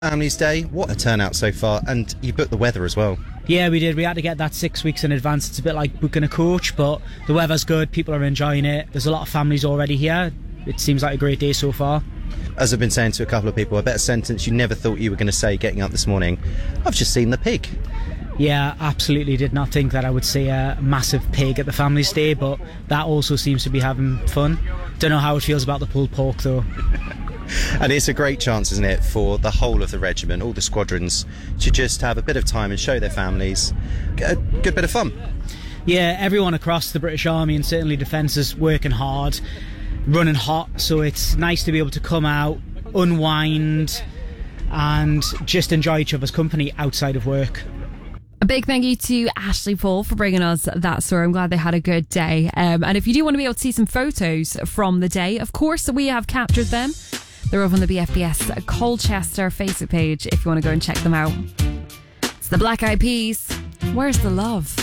Families Day, what a turnout so far, and you booked the weather as well. Yeah, we did. We had to get that 6 weeks in advance. It's a bit like booking a coach, but the weather's good, people are enjoying it. There's a lot of families already here. It seems like a great day so far. As I've been saying to a couple of people, I bet a sentence you never thought you were going to say getting up this morning: I've just seen the pig. Yeah, absolutely did not think that I would see a massive pig at the Families Day, but that also seems to be having fun. Don't know how it feels about the pulled pork though. And it's a great chance, isn't it, for the whole of the regiment, all the squadrons, to just have a bit of time and show their families a good bit of fun. Yeah, everyone across the British Army and certainly Defence is working hard, running hot, so it's nice to be able to come out, unwind and just enjoy each other's company outside of work. A big thank you to Ashley Paul for bringing us that story. I'm glad they had a good day. And if you do want to be able to see some photos from the day, of course, we have captured them. They're over on the BFBS Colchester Facebook page if you want to go and check them out. It's the Black Eyed Peas. Where's the love?